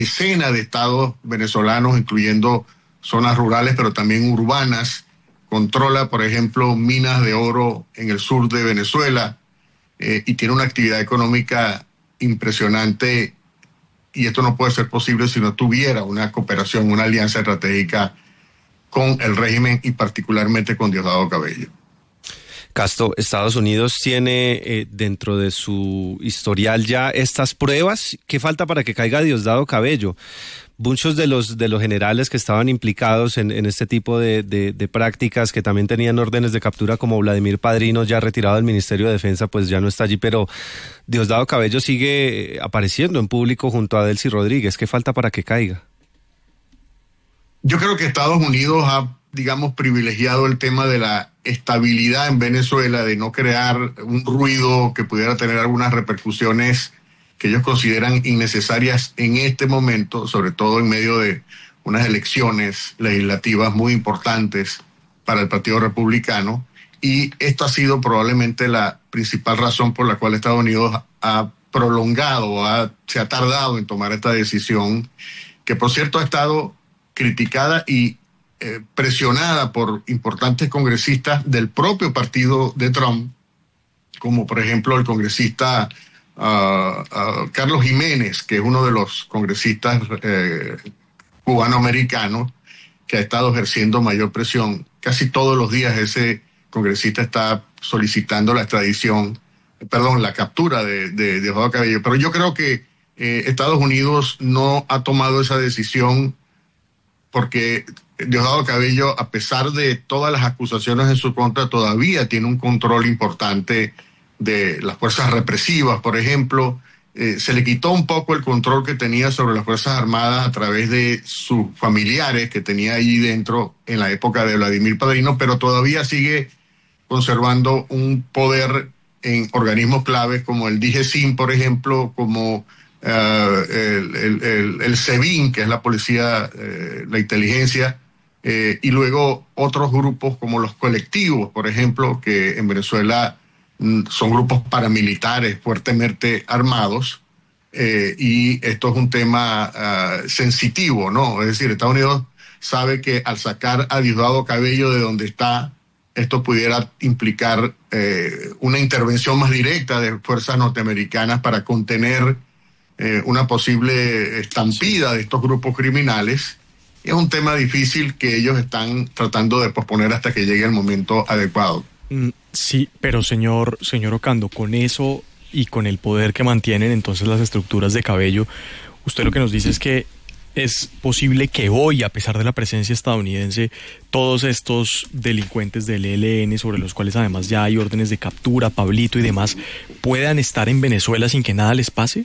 decena de estados venezolanos, incluyendo zonas rurales, pero también urbanas. Controla, por ejemplo, minas de oro en el sur de Venezuela, y tiene una actividad económica impresionante, y esto no puede ser posible si no tuviera una cooperación, una alianza estratégica con el régimen y particularmente con Diosdado Cabello. Castro, Estados Unidos tiene dentro de su historial ya estas pruebas. ¿Qué falta para que caiga Diosdado Cabello? Muchos de los generales que estaban implicados en este tipo de prácticas, que también tenían órdenes de captura, como Vladimir Padrino, ya retirado del Ministerio de Defensa, pues ya no está allí, pero Diosdado Cabello sigue apareciendo en público junto a Delcy Rodríguez. ¿Qué falta para que caiga? Yo creo que Estados Unidos ha, digamos, privilegiado el tema de la estabilidad en Venezuela, de no crear un ruido que pudiera tener algunas repercusiones que ellos consideran innecesarias en este momento, sobre todo en medio de unas elecciones legislativas muy importantes para el Partido Republicano. Y esto ha sido probablemente la principal razón por la cual Estados Unidos ha prolongado, se ha tardado en tomar esta decisión, que por cierto ha estado criticada y presionada por importantes congresistas del propio partido de Trump, como por ejemplo el congresista Carlos Jiménez, que es uno de los congresistas cubanoamericanos que ha estado ejerciendo mayor presión. Casi todos los días ese congresista está solicitando la captura de Diosdado Cabello. Pero yo creo que Estados Unidos no ha tomado esa decisión porque Diosdado Cabello, a pesar de todas las acusaciones en su contra, todavía tiene un control importante de las fuerzas represivas, por ejemplo. Se le quitó un poco el control que tenía sobre las Fuerzas Armadas a través de sus familiares que tenía allí dentro en la época de Vladimir Padrino, pero todavía sigue conservando un poder en organismos claves como el DGCIN, por ejemplo, como el SEBIN, que es la policía, la inteligencia, y luego otros grupos como los colectivos, por ejemplo, que en Venezuela son grupos paramilitares fuertemente armados, y esto es un tema sensitivo, ¿no? Es decir, Estados Unidos sabe que al sacar a Diosdado Cabello de donde está, esto pudiera implicar una intervención más directa de fuerzas norteamericanas para contener una posible estampida de estos grupos criminales. Es un tema difícil que ellos están tratando de posponer hasta que llegue el momento adecuado. Sí, pero señor Ocando, con eso y con el poder que mantienen entonces las estructuras de Cabello, usted lo que nos dice es que es posible que hoy, a pesar de la presencia estadounidense, todos estos delincuentes del ELN, sobre los cuales además ya hay órdenes de captura, Pablito y demás, puedan estar en Venezuela sin que nada les pase.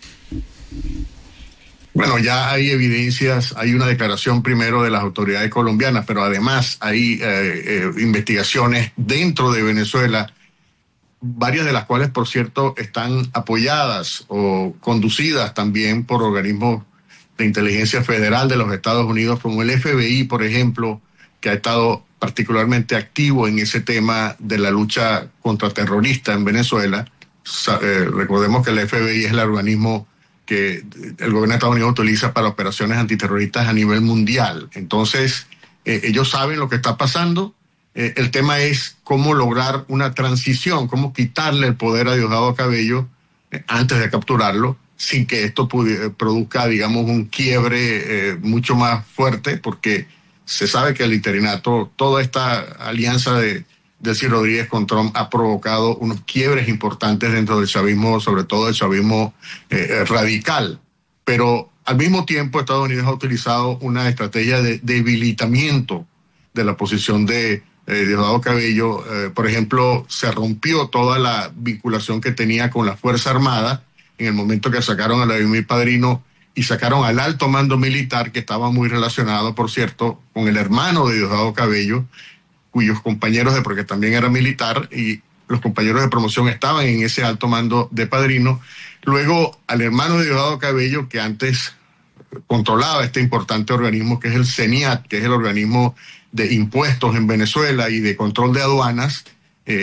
Bueno, ya hay evidencias, hay una declaración primero de las autoridades colombianas, pero además hay investigaciones dentro de Venezuela, varias de las cuales, por cierto, están apoyadas o conducidas también por organismos de inteligencia federal de los Estados Unidos, como el FBI, por ejemplo, que ha estado particularmente activo en ese tema de la lucha contraterrorista en Venezuela. Recordemos que el FBI es el organismo que el gobierno de Estados Unidos utiliza para operaciones antiterroristas a nivel mundial. Entonces, ellos saben lo que está pasando. El tema es cómo lograr una transición, cómo quitarle el poder a Diosdado Cabello antes de capturarlo, sin que esto produzca, digamos, un quiebre mucho más fuerte, porque se sabe que el interinato, toda esta alianza de Delcy Rodríguez con Trump ha provocado unos quiebres importantes dentro del chavismo, sobre todo el chavismo radical. Pero al mismo tiempo Estados Unidos ha utilizado una estrategia de debilitamiento de la posición de Diosdado Cabello. Por ejemplo, se rompió toda la vinculación que tenía con la Fuerza Armada en el momento que sacaron a Vladimir Padrino y sacaron al alto mando militar, que estaba muy relacionado, por cierto, con el hermano de Diosdado Cabello, cuyos compañeros porque también era militar, y los compañeros de promoción estaban en ese alto mando de Padrino. Luego al hermano de Diosdado Cabello, que antes controlaba este importante organismo que es el CENIAT, que es el organismo de impuestos en Venezuela y de control de aduanas,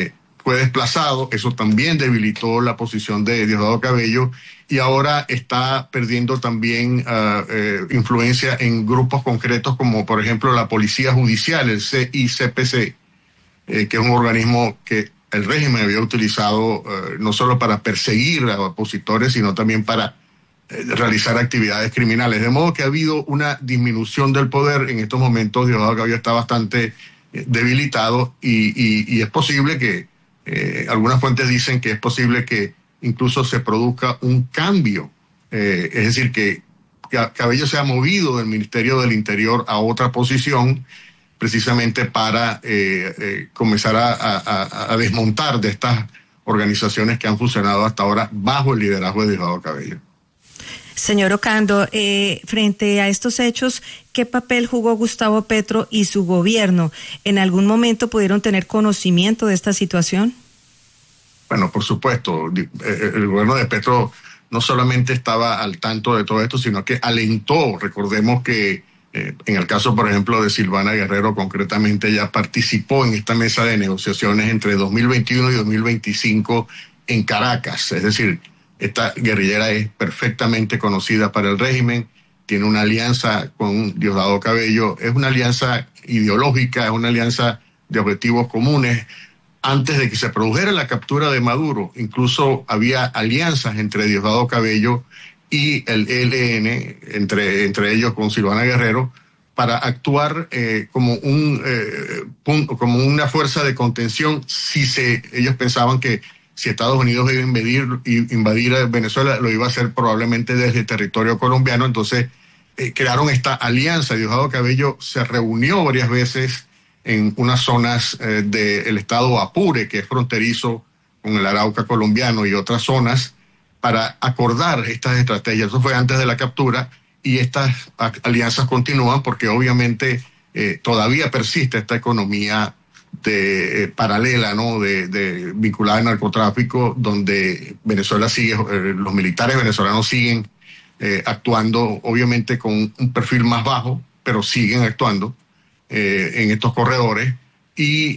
fue desplazado, eso también debilitó la posición de Diosdado Cabello, y ahora está perdiendo también influencia en grupos concretos como por ejemplo la Policía Judicial, el CICPC, que es un organismo que el régimen había utilizado no solo para perseguir a opositores, sino también para realizar actividades criminales. De modo que ha habido una disminución del poder. En estos momentos Diosdado Cabello está bastante debilitado y es posible que, algunas fuentes dicen que es posible que incluso se produzca un cambio, es decir, que Cabello se ha movido del Ministerio del Interior a otra posición precisamente para comenzar a desmontar de estas organizaciones que han funcionado hasta ahora bajo el liderazgo de Diosdado Cabello. Señor Ocando, frente a estos hechos, ¿qué papel jugó Gustavo Petro y su gobierno? ¿En algún momento pudieron tener conocimiento de esta situación? Bueno, por supuesto, el gobierno de Petro no solamente estaba al tanto de todo esto, sino que alentó. Recordemos que en el caso, por ejemplo, de Silvana Guerrero, concretamente, ella participó en esta mesa de negociaciones entre 2021 y 2025 en Caracas. Es decir, esta guerrillera es perfectamente conocida para el régimen, tiene una alianza con Diosdado Cabello, es una alianza ideológica, es una alianza de objetivos comunes. Antes de que se produjera la captura de Maduro, incluso había alianzas entre Diosdado Cabello y el ELN, entre ellos con Silvana Guerrero, para actuar como una fuerza de contención ellos pensaban que si Estados Unidos iba a invadir Venezuela, lo iba a hacer probablemente desde territorio colombiano. Entonces crearon esta alianza. Diosdado Cabello se reunió varias veces en unas zonas del estado Apure, que es fronterizo con el Arauca colombiano, y otras zonas, para acordar estas estrategias. Eso fue antes de la captura, y estas alianzas continúan porque obviamente todavía persiste esta economía paralela, ¿no? Vinculada al narcotráfico, donde Venezuela sigue, los militares venezolanos siguen actuando, obviamente con un perfil más bajo, pero siguen actuando en estos corredores. Y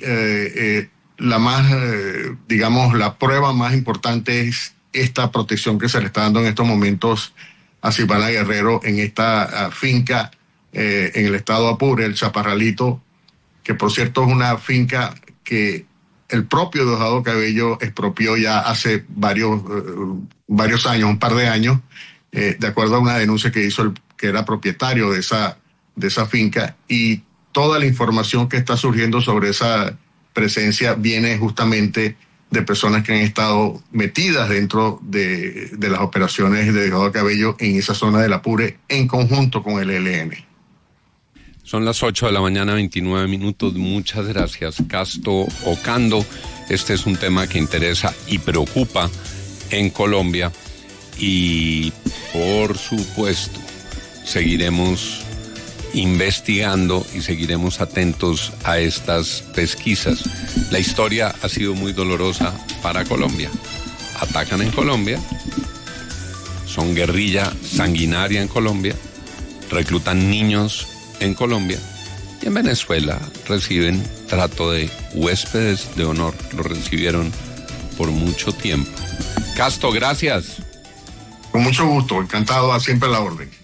la prueba más importante es esta protección que se le está dando en estos momentos a Silvana Guerrero en esta finca en el estado Apure, el Chaparralito, que por cierto es una finca que el propio Diosdado Cabello expropió ya hace varios años, un par de años, de acuerdo a una denuncia que hizo que era propietario de esa finca, y toda la información que está surgiendo sobre esa presencia viene justamente de personas que han estado metidas dentro de las operaciones de Diosdado Cabello en esa zona del Apure, en conjunto con el ELN. Son las 8 de la mañana, 29 minutos. Muchas gracias, Casto Ocando. Este es un tema que interesa y preocupa en Colombia, y por supuesto seguiremos investigando y seguiremos atentos a estas pesquisas. La historia ha sido muy dolorosa para Colombia. Atacan en Colombia, son guerrilla sanguinaria en Colombia, reclutan niños en Colombia, y en Venezuela reciben trato de huéspedes de honor. Lo recibieron por mucho tiempo. Casto, gracias. Con mucho gusto, encantado, siempre a la orden.